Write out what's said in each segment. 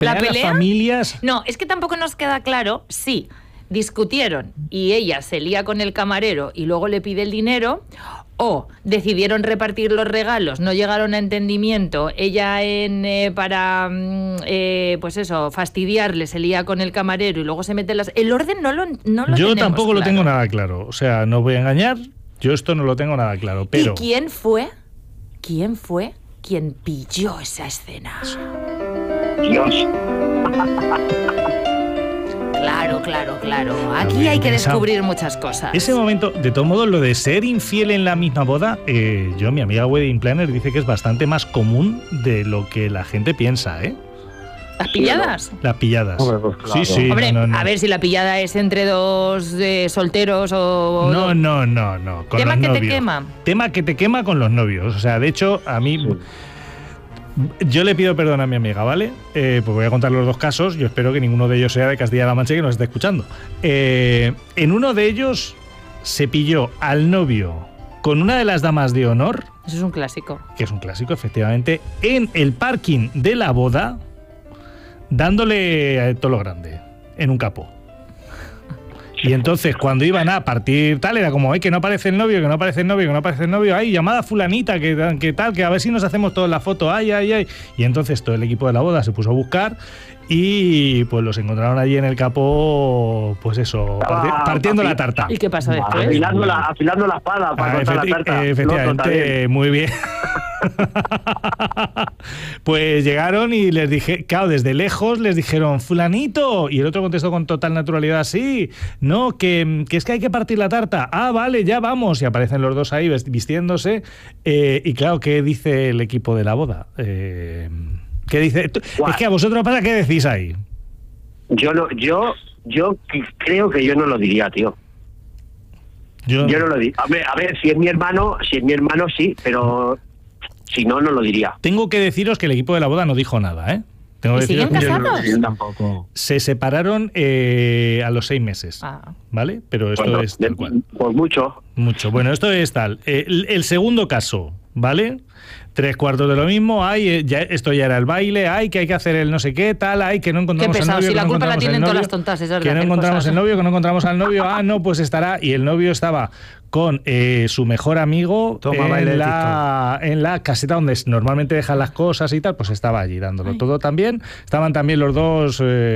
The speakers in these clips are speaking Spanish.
¿La pelea? Las familias... No, es que tampoco nos queda claro si discutieron y ella se lía con el camarero y luego le pide el dinero, o decidieron repartir los regalos, no llegaron a entendimiento, ella para pues eso, fastidiarle, se lía con el camarero y luego se mete las... El orden no lo Yo tampoco claro. lo tengo nada claro, o sea, no voy a engañar, yo esto no lo tengo nada claro, pero... ¿Y quién fue quien pilló esa escena? Dios. Claro. Aquí hay que descubrir muchas cosas. Ese momento, de todos modos, lo de ser infiel en la misma boda, mi amiga Wedding Planner dice que es bastante más común de lo que la gente piensa, ¿eh? ¿Las pilladas? Las pilladas. Hombre, pues claro. Sí. Hombre, no. A ver si la pillada es entre dos solteros o... No. Con ¿Tema los que novios. te quema? Tema que te quema con los novios. O sea, de hecho, a mí... Sí. Yo le pido perdón a mi amiga, ¿vale? Pues voy a contar los dos casos. Yo espero que ninguno de ellos sea de Castilla-La Mancha que nos esté escuchando. En uno de ellos se pilló al novio con una de las damas de honor. Eso es un clásico. Que es un clásico, efectivamente. En el parking de la boda, dándole todo lo grande, en un capó. Y entonces, cuando iban a partir tal, era como, que no aparece el novio, ay, llamada fulanita, que tal, que a ver si nos hacemos todos la foto, ay. Y entonces todo el equipo de la boda se puso a buscar y pues los encontraron allí en el capó, pues eso, partiendo la tarta. ¿Y qué pasó después? Afilando la espada para cortar la tarta. Efectivamente, muy bien. Pues llegaron y les dije, claro, desde lejos les dijeron, fulanito, y el otro contestó con total naturalidad, sí, no, que es que hay que partir la tarta, vale, ya vamos, y aparecen los dos ahí vistiéndose, y claro, ¿qué dice el equipo de la boda? ¿Qué dice? Es que a vosotros, ¿para qué decís ahí? Yo creo que yo no lo diría, tío. Yo no lo diría. A ver, si es mi hermano sí, pero si no lo diría. Tengo que deciros que el equipo de la boda no dijo nada, ¿eh? ¿Y siguen casados? Yo tampoco. Se separaron a los 6 meses, ¿vale? Pero esto es tal cual. Pues mucho. Bueno, esto es tal. El segundo caso, ¿vale? 3/4 de lo mismo, esto ya era el baile, que hay que hacer el no sé qué, tal, que no encontramos al novio. Si la culpa la tienen todas las tontas, esas que no encontramos el novio, que no encontramos al novio, no, pues estará, y el novio estaba con su mejor amigo en la caseta donde normalmente dejan las cosas y tal, pues estaba allí dándolo todo también. Estaban también los dos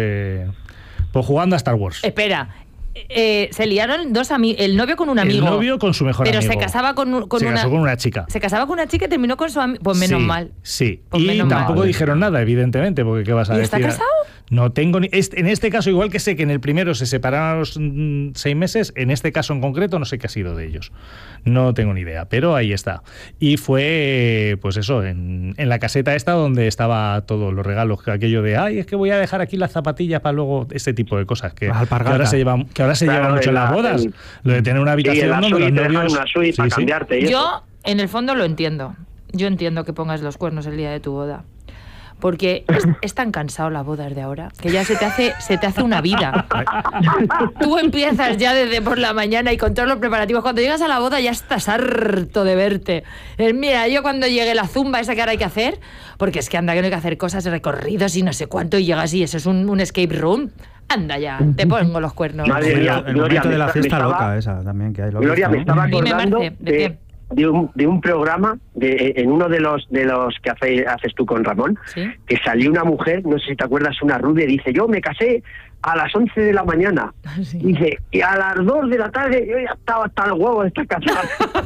pues jugando a Star Wars. Espera, se liaron dos amigos, el novio con un amigo. El novio con su mejor amigo. Pero se casaba con casó con una chica. Se casaba con una chica y terminó con su amigo. Pues menos mal. Sí, pues y tampoco dijeron nada, evidentemente, porque ¿qué vas a decir? ¿Y está casado? No tengo ni... En este caso, igual que sé que en el primero se separaron a los 6 meses, en este caso en concreto no sé qué ha sido de ellos. No tengo ni idea, pero ahí está. Y fue, pues eso, en la caseta esta donde estaba todos los regalos, aquello de, es que voy a dejar aquí las zapatillas para luego, este tipo de cosas que ahora se lleva mucho en las bodas. Lo de tener una habitación donde los novios... Una suite para cambiarte. Yo, en el fondo, lo entiendo. Yo entiendo que pongas los cuernos el día de tu boda. Porque es tan cansado la boda de ahora que ya se te hace una vida. Tú empiezas ya desde por la mañana y con todos los preparativos. Cuando llegas a la boda ya estás harto de verte. Mira, yo cuando llegue la zumba esa que ahora hay que hacer, porque es que anda que no hay que hacer cosas, recorridos y no sé cuánto, y llegas y eso es un escape room. Anda ya, te pongo los cuernos. Madre mía, el momento de la fiesta loca esa también que hay. Gloria, me estaba acordando de un programa en uno de los que haces tú con Ramón, ¿sí? Que salió una mujer, no sé si te acuerdas, una rubia, dice, yo me casé a las 11 de la mañana. Sí. Dice, y a las 2 de la tarde yo ya estaba hasta el huevo de estar casada.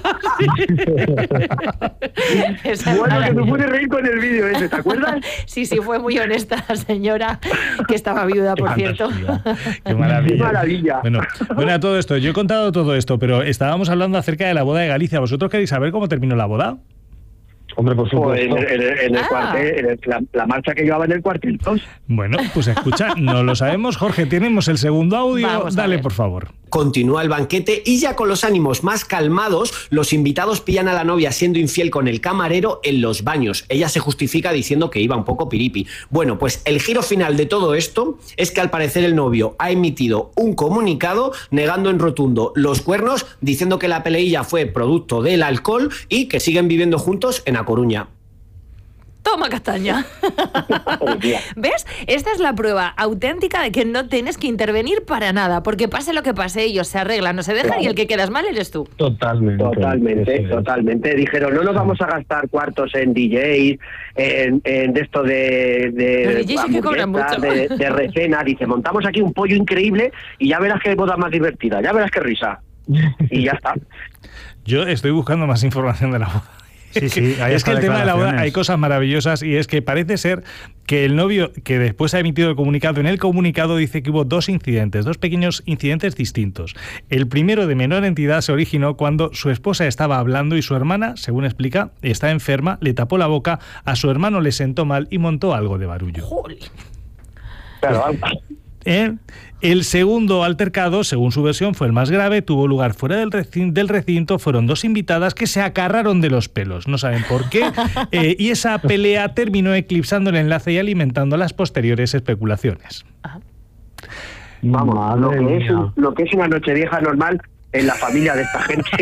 Bueno, que me pude reír con el vídeo ese, ¿te acuerdas? Sí, fue muy honesta la señora, que estaba viuda, por cierto. Qué maravilla. Qué maravilla. Bueno, todo esto, yo he contado todo esto, pero estábamos hablando acerca de la boda de Galicia. ¿Vosotros queréis saber cómo terminó la boda? Hombre, por supuesto. En el cuartel, la marcha que llevaba en el cuartel 2. Bueno, pues escucha, no lo sabemos. Jorge, tenemos el segundo audio. Dale, por favor. Continúa el banquete y ya con los ánimos más calmados, los invitados pillan a la novia siendo infiel con el camarero en los baños. Ella se justifica diciendo que iba un poco piripi. Bueno, pues el giro final de todo esto es que al parecer el novio ha emitido un comunicado negando en rotundo los cuernos, diciendo que la peleilla fue producto del alcohol y que siguen viviendo juntos en A Coruña. toma castaña. ¿Ves? Esta es la prueba auténtica de que no tienes que intervenir para nada, porque pase lo que pase, ellos se arreglan, no se dejan, y el que quedas mal eres tú. Totalmente. Dijeron, no nos vamos a gastar cuartos en DJs, en de esto de DJs sí que cobran mucho. de recena. Dice, montamos aquí un pollo increíble y ya verás que boda más divertida, ya verás qué risa. Y ya está. Yo estoy buscando más información de la boda. Sí, Es que el tema de la boda hay cosas maravillosas, y es que parece ser que el novio, que después ha emitido el comunicado, en el comunicado dice que hubo dos pequeños incidentes distintos. El primero, de menor entidad, se originó cuando su esposa estaba hablando y su hermana, según explica, está enferma, le tapó la boca, a su hermano le sentó mal y montó algo de barullo. Claro. El segundo altercado, según su versión, fue el más grave, tuvo lugar fuera del recinto, fueron dos invitadas que se agarraron de los pelos, no saben por qué, y esa pelea terminó eclipsando el enlace y alimentando las posteriores especulaciones. Vamos, lo que es una nochevieja normal en la familia de esta gente.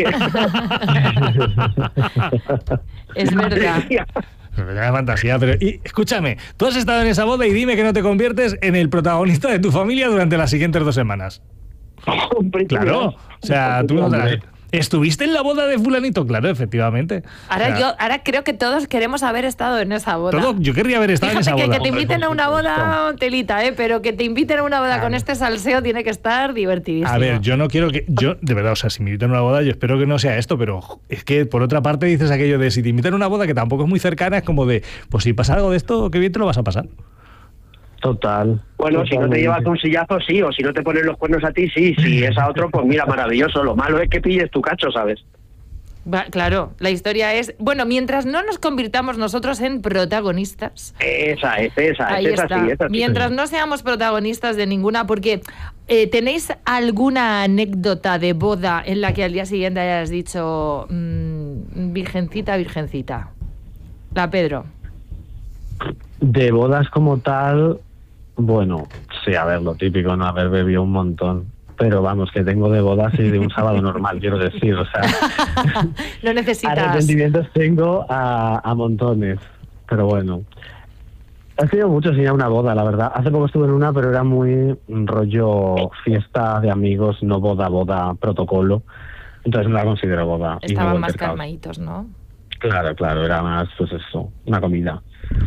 Es verdad. Una fantasía, pero escúchame, tú has estado en esa boda y dime que no te conviertes en el protagonista de tu familia durante las siguientes 2 semanas. Claro, o sea, tú no te... ¿Estuviste en la boda de fulanito? Claro, efectivamente. Ahora creo que todos queremos haber estado en esa boda. Yo querría haber estado en esa boda. Que te inviten a una boda, telita, pero que te inviten a una boda con este salseo tiene que estar divertidísimo. A ver, yo no quiero que... de verdad, o sea, si me invitan a una boda, yo espero que no sea esto, pero es que por otra parte dices aquello de si te invitan a una boda que tampoco es muy cercana, es como de, pues si pasa algo de esto, qué bien te lo vas a pasar. Total. Bueno, si no te llevas un sillazo, sí, o si no te ponen los cuernos a ti, sí. Si es a otro, pues mira, maravilloso. Lo malo es que pilles tu cacho, ¿sabes? Claro, la historia es... Bueno, mientras no nos convirtamos nosotros en protagonistas... Esa es así. Mientras no seamos protagonistas de ninguna, porque ¿tenéis alguna anécdota de boda en la que al día siguiente hayas dicho virgencita? La Pedro. De bodas como tal... Bueno, sí, a ver, lo típico, ¿no? Haber bebido un montón. Pero vamos, que tengo de bodas y de un sábado normal, quiero decir, o sea... No necesitas... Arrepentimientos tengo a montones, pero bueno. Ha sido mucho sin ir a una boda, la verdad. Hace poco estuve en una, pero era muy rollo fiesta de amigos, no boda, protocolo. Entonces no la considero boda. Estaban más calmaditos, ¿no? Claro, era más, pues eso, una comida.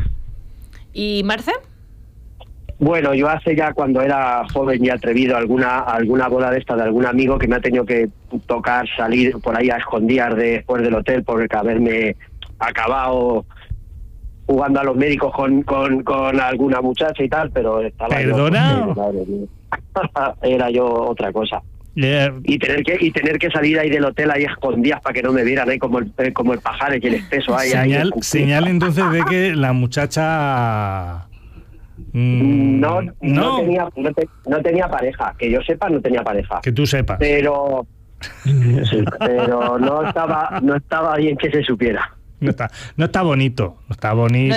¿Y Marce? Bueno, yo hace ya, cuando era joven y atrevido, alguna boda de esta de algún amigo que me ha tenido que tocar salir por ahí a escondidas después del hotel porque haberme acabado jugando a los médicos con alguna muchacha y tal, pero estaba... ¿Perdona? Era yo otra cosa. Yeah. Y tener que salir ahí del hotel ahí escondidas para que no me vieran ahí como el pajar y el espeso ahí. Señal entonces de que la muchacha... No tenía pareja, que yo sepa, no tenía pareja. Que tú sepas. Pero no estaba bien que se supiera. No está bonito. No está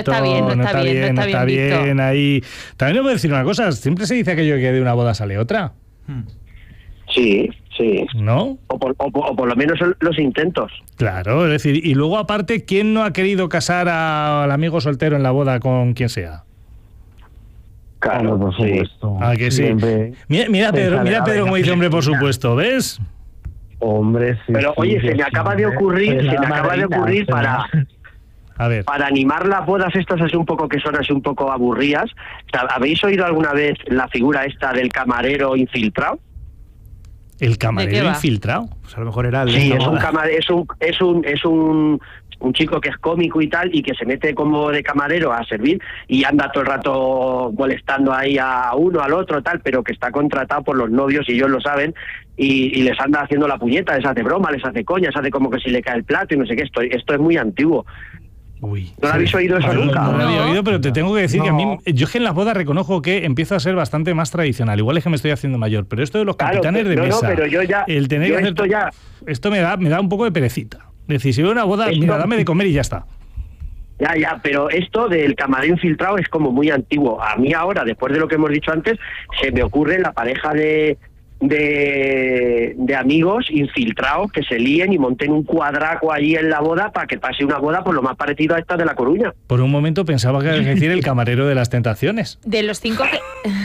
bien ahí. También os voy a decir una cosa, siempre se dice aquello que de una boda sale otra. Sí. ¿No? O por lo menos los intentos. Claro, es decir, y luego aparte, ¿quién no ha querido casar al amigo soltero en la boda con quien sea? Claro, por supuesto. Ah, que sí. Mira Pedro como dice, hombre, por supuesto, ¿ves? Hombre, sí. Pero oye, se me acaba de ocurrir para animar las bodas estas así un poco, que son así un poco aburridas. ¿Habéis oído alguna vez la figura esta del camarero infiltrado? ¿El camarero infiltrado? Pues a lo mejor era el... Sí, es un chico que es cómico y tal, y que se mete como de camarero a servir y anda todo el rato molestando ahí a uno, al otro, tal, pero que está contratado por los novios y ellos lo saben, y les anda haciendo la puñeta, les hace broma, les hace coña, les hace como que si le cae el plato y no sé qué. Esto es muy antiguo. Uy, ¿No lo habéis oído eso nunca? No lo había oído, pero te tengo que decir que a mí, yo es que en las bodas reconozco que empiezo a ser bastante más tradicional. Igual es que me estoy haciendo mayor, pero esto de los capitanes de mesa, pero yo ya, el tener que hacer esto me da un poco de perecita. Es decir, si veo una boda, mira, dame de comer y ya está. Ya, pero esto del camarero infiltrado es como muy antiguo. A mí ahora, después de lo que hemos dicho antes, se me ocurre la pareja de de amigos infiltrados que se líen y monten un cuadraco allí en la boda para que pase una boda por lo más parecido a esta de La Coruña. Por un momento pensaba que ibas a decir el camarero de las tentaciones. De los 5 que...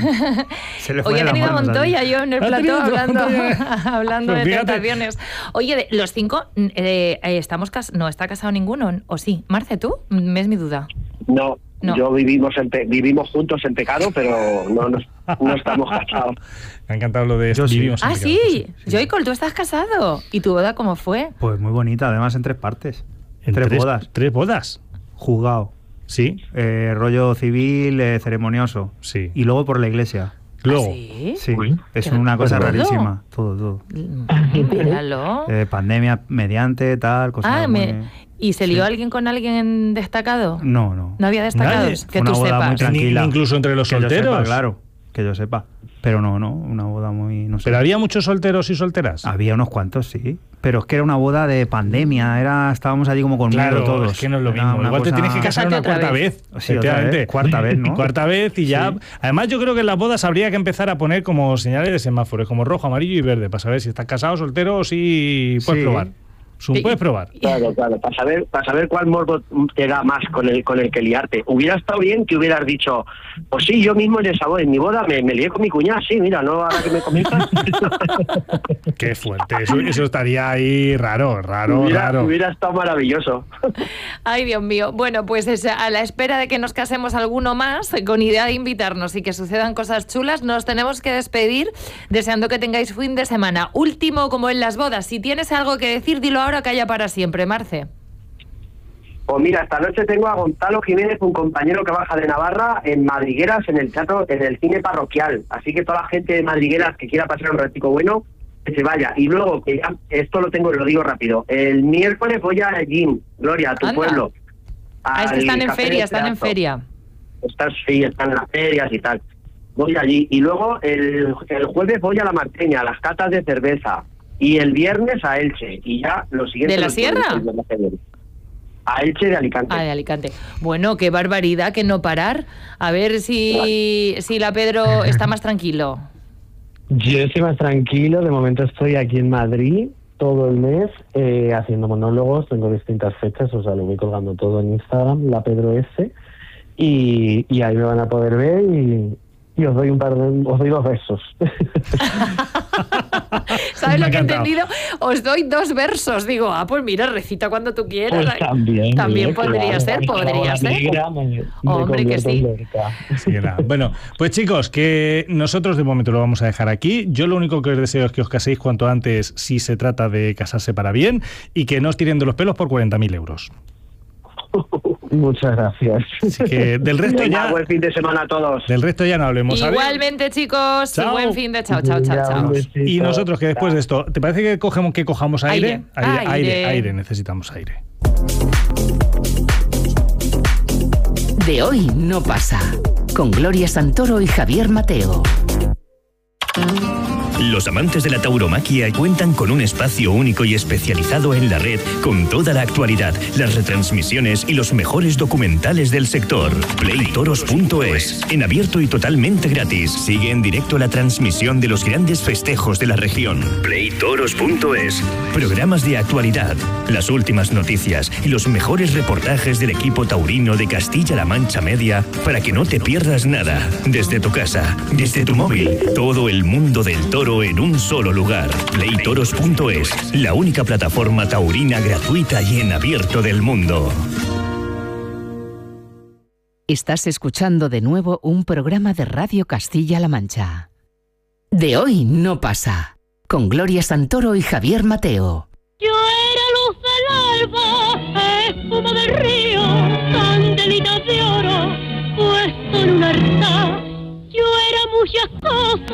Hoy he tenido a Montoya yo en el plató hablando de Fíjate. tentaciones. Oye, de los 5, ¿no está casado ninguno? ¿O sí? Marce, ¿tú? Es mi duda. No. No. Yo vivimos juntos en pecado, pero no estamos casados. Me ha encantado lo de Yo sí. vivimos en Ah, pecado. sí. Joycol, tú estás casado. ¿Y tu boda cómo fue? Pues muy bonita, además en 3 partes. En 3 bodas. 3 bodas. Juzgado. Sí, Rollo civil, ceremonioso. sí. Y luego por la iglesia. Luego, ¿Ah, sí? Sí, es ¿Qué? una cosa ¿Todo? rarísima. Todo. Míralo. Pandemia mediante, tal, cosas muy... ¿Y se lió alguien con alguien destacado? No. ¿No había destacados? Nadie. Que Fue tú una boda muy sepas. tranquila. Incluso entre los Que yo solteros. sepa, claro, que yo sepa. Pero no, una boda muy... no sé. Pero había muchos solteros y solteras. Había unos cuantos, sí. Pero es que era una boda de pandemia, estábamos allí como con miedo Claro, todos. es que no es lo Era mismo. una Igual te cosa- tienes que casar Cásate una otra cuarta vez. vez. Sí, otra vez. Efectivamente. Cuarta vez, ¿no? Cuarta vez y ya. Sí. Además, yo creo que en las bodas habría que empezar a poner como señales de semáforos, como rojo, amarillo y verde, para saber si estás casado, soltero o si puedes Sí. probar. Puedes probar. Claro, para saber cuál morbo te da más con el que liarte. Hubiera estado bien que hubieras dicho, pues sí, yo mismo en mi boda me lié con mi cuñada, sí, mira, no, ahora que me comentas. Qué fuerte. Eso estaría ahí raro. Hubiera estado maravilloso. Ay, Dios mío. Bueno, pues a la espera de que nos casemos alguno más, con idea de invitarnos y que sucedan cosas chulas, nos tenemos que despedir deseando que tengáis fin de semana. Último, como en las bodas, si tienes algo que decir, dilo ahora, calla para siempre. Marce. Pues mira, esta noche tengo a Gonzalo Jiménez, un compañero que baja de Navarra, en Madrigueras, en el cine parroquial. Así que toda la gente de Madrigueras que quiera pasar un ratico bueno, que se vaya. Y luego, que ya, esto lo digo rápido, el miércoles voy a Gin, Gloria, a tu Anda. pueblo. Es que están en Café feria, del están en Teatro. feria. Están en las ferias y tal. Voy allí. Y luego el jueves voy a La Marteña, a las catas de cerveza. Y el viernes a Elche. Y ya lo siguiente... ¿De la los Sierra? jueves, a Elche de Alicante. Ah, de Alicante. Bueno, qué barbaridad que no parar. A ver si la Pedro está más tranquilo. Yo estoy más tranquilo, de momento estoy aquí en Madrid todo el mes haciendo monólogos, tengo distintas fechas, o sea, lo voy colgando todo en Instagram, la Pedro S, y ahí me van a poder ver y os doy os doy 2 besos. ¿Sabes Me lo que he ha encantado. entendido? Os doy 2 versos. Digo, pues mira, recita cuando tú quieras. Pues también podría claro, ser, podría ser. Me Hombre, que convierto sí. en Lorca. Sí, nada. Bueno, pues chicos, que nosotros de momento lo vamos a dejar aquí. Yo lo único que os deseo es que os caséis cuanto antes si se trata de casarse para bien y que no os tiren de los pelos por 40.000 euros. Muchas gracias. Así que del resto Venga, ya... buen fin de semana a todos. Del resto ya no hablemos. ¿sabes? Igualmente, chicos. Chao. Buen fin de chao, chao, chao, Ya, chao. un besito. Y nosotros que después de esto, ¿te parece que cojamos aire? Aire. Aire, necesitamos aire. De hoy no pasa. Con Gloria Santoro y Javier Mateo. Los amantes de la tauromaquia cuentan con un espacio único y especializado en la red con toda la actualidad, las retransmisiones y los mejores documentales del sector. Playtoros.es, en abierto y totalmente gratis. Sigue en directo la transmisión de los grandes festejos de la región. Playtoros.es, programas de actualidad, las últimas noticias y los mejores reportajes del equipo taurino de Castilla-La Mancha Media para que no te pierdas nada. Desde tu casa, desde tu móvil, todo el mundo del toro en un solo lugar. Playtoros.es, la única plataforma taurina gratuita y en abierto del mundo. Estás escuchando de nuevo un programa de Radio Castilla-La Mancha. De hoy no pasa. Con Gloria Santoro y Javier Mateo. Yo era luz del alba, espuma del río, candelitas de oro, puesto en un altar. Yo era muchas cosas.